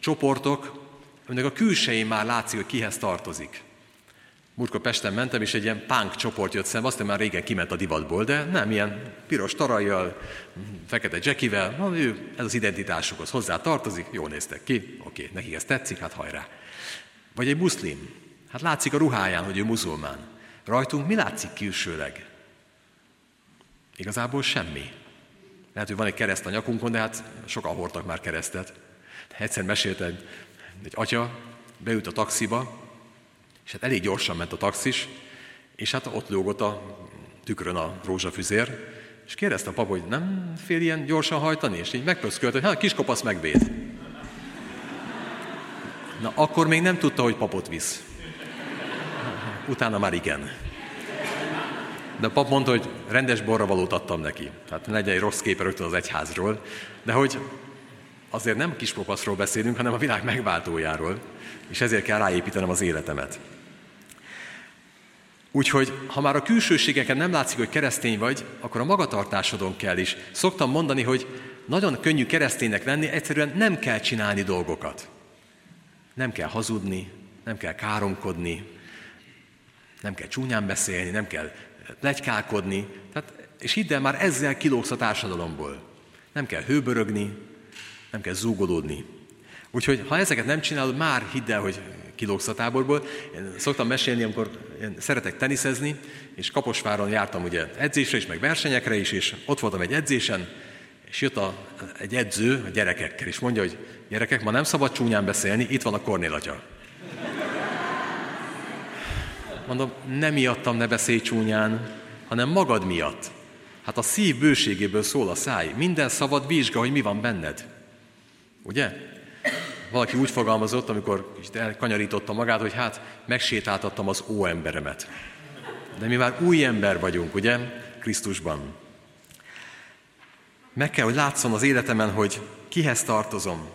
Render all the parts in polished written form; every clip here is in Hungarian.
csoportok, aminek a külsején már látszik, hogy kihez tartozik. Múltkor Pesten mentem, és egy ilyen punk csoport jött szembe, aztán már régen kiment a divatból, de nem, ilyen piros tarajjal, fekete jackivel, ez az identitásukhoz hozzá tartozik, jól néztek ki, oké, nekik ez tetszik, hát hajrá. Vagy egy muszlim, hát látszik a ruháján, hogy ő muzulmán. Rajtunk mi látszik külsőleg? Igazából semmi. Lehet, hogy van egy kereszt a nyakunkon, de hát sokan hordtak már keresztet. Egyszer mesélte egy atya, beült a taxiba, és hát elég gyorsan ment a taxis, és hát ott lógott a tükrön a rózsafüzér, és kérdezte a pap, hogy nem fél ilyen gyorsan hajtani, és így megpöszkölt, hogy hát kiskopasz megvéd. Na, akkor még nem tudta, hogy papot visz. Utána már igen. De a pap mondta, hogy rendes borravalót adtam neki. Tehát legyen egy rossz képe rögtön az egyházról. De hogy azért nem kiskopaszról beszélünk, hanem a világ megváltójáról, és ezért kell ráépítenem az életemet. Úgyhogy, ha már a külsőségeken nem látszik, hogy keresztény vagy, akkor a magatartásodon kell is. Szoktam mondani, hogy nagyon könnyű kereszténynek lenni, egyszerűen nem kell csinálni dolgokat. Nem kell hazudni, nem kell káromkodni, nem kell csúnyán beszélni, nem kell pletykálkodni. És hidd el, már ezzel kilógsz a társadalomból. Nem kell hőbörögni, nem kell zúgolódni. Úgyhogy, ha ezeket nem csinálod, már hidd el, hogy kilógsz a táborból. Én szoktam mesélni, amikor én szeretek teniszezni, és Kaposváron jártam ugye edzésre is, meg versenyekre is, és ott voltam egy edzésen, és jött egy edző a gyerekekkel, és mondja, hogy gyerekek, ma nem szabad csúnyán beszélni, itt van a Kornél atya. Mondom, nem miattam ne beszélj csúnyán, hanem magad miatt. Hát a szív bőségéből szól a száj. Minden szavad vizsga, hogy mi van benned. Ugye? Valaki úgy fogalmazott, amikor elkanyarította magát, hogy hát megsétáltattam az óemberemet. De mi már új ember vagyunk, ugye? Krisztusban. Meg kell, hogy látszon az életemen, hogy kihez tartozom.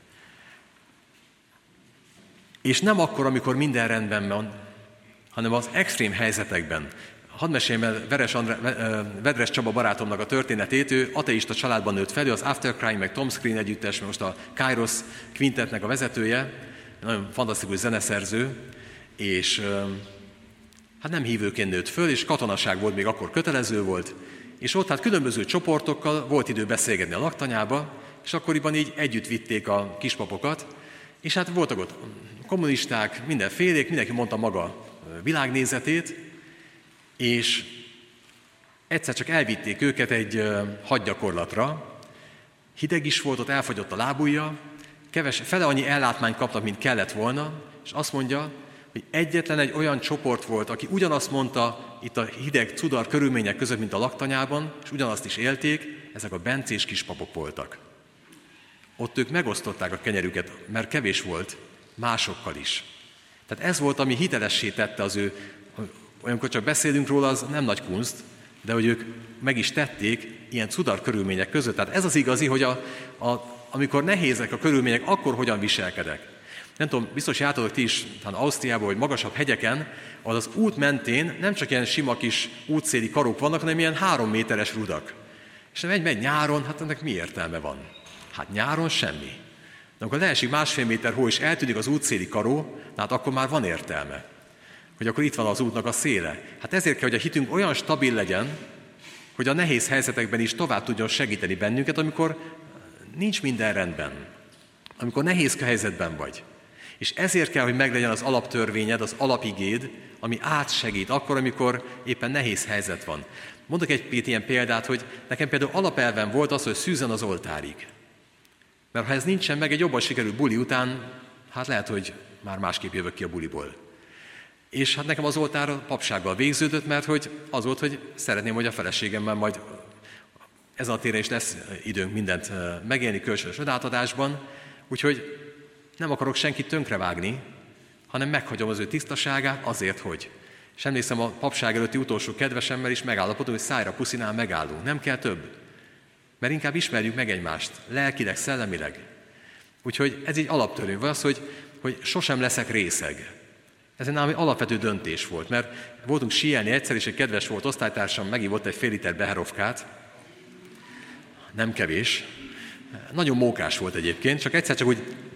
És nem akkor, amikor minden rendben van, hanem az extrém helyzetekben. Hadd meséljem el Vedres Csaba barátomnak a történetét, ő ateista családban nőtt fel, ő az Aftercry, meg Tom Screen együttes, most a Kairos Quintetnek a vezetője, nagyon fantasztikus zeneszerző, és hát nem hívőként nőtt föl, és katonaság volt, még akkor kötelező volt, és ott hát különböző csoportokkal volt idő beszélgetni a laktanyába, és akkoriban így együtt vitték a kispapokat, és hát voltak ott kommunisták, mindenfélék, mindenki mondta maga világnézetét, és egyszer csak elvitték őket egy hadgyakorlatra, hideg is volt, ott elfagyott a lábujja, fele annyi ellátmányt kaptak, mint kellett volna, és azt mondja, hogy egyetlen egy olyan csoport volt, aki ugyanazt mondta itt a hideg, cudar körülmények között, mint a laktanyában, és ugyanazt is élték, ezek a bencés kispapok voltak. Ott ők megosztották a kenyerüket, mert kevés volt másokkal is. Tehát ez volt, ami hitelessé tette az ő, olyankor csak beszélünk róla, az nem nagy kunst, de hogy ők meg is tették ilyen cudar körülmények között. Tehát ez az igazi, hogy amikor nehézek a körülmények, akkor hogyan viselkedek. Nem tudom, biztos jártatok ti is talán Ausztriában, vagy magasabb hegyeken, ahol az út mentén nem csak ilyen sima kis útszéli karók vannak, hanem ilyen 3 méteres rudak. És megy nyáron, hát ennek mi értelme van? Hát nyáron semmi. De amikor leesik 1,5 méter hó, és eltűnik az útszéli karó, hát akkor már van értelme. Hogy akkor itt van az útnak a széle. Hát ezért kell, hogy a hitünk olyan stabil legyen, hogy a nehéz helyzetekben is tovább tudjon segíteni bennünket, amikor nincs minden rendben. Amikor nehéz helyzetben vagy. És ezért kell, hogy meglegyen az alaptörvényed, az alapigéd, ami átsegít akkor, amikor éppen nehéz helyzet van. Mondok egy ilyen példát, hogy nekem például alapelven volt az, hogy szűzzen az oltárig. Mert ha ez nincsen meg, egy jobban sikerült buli után, hát lehet, hogy már másképp jövök ki a buliból. És hát nekem az oltár a papsággal végződött, mert hogy az volt, hogy szeretném, hogy a feleségemmel majd ezen a téren is lesz időnk mindent megélni kölcsönös odátadásban, úgyhogy nem akarok senkit tönkrevágni, hanem meghagyom az ő tisztaságát azért, hogy. És emlékszem, a papság előtti utolsó kedvesemmel is megállapodunk, hogy szájra puszinál megállunk. Nem kell több. Mert inkább ismerjük meg egymást, lelkileg, szellemileg. Úgyhogy ez egy alaptörvény, vagy az, hogy sosem leszek részeg. Ez nálam egy alapvető döntés volt, mert voltunk síelni egyszer, és egy kedves volt osztálytársam, megívott egy fél liter Beherovkát, nem kevés, nagyon mókás volt egyébként, csak egyszer csak úgy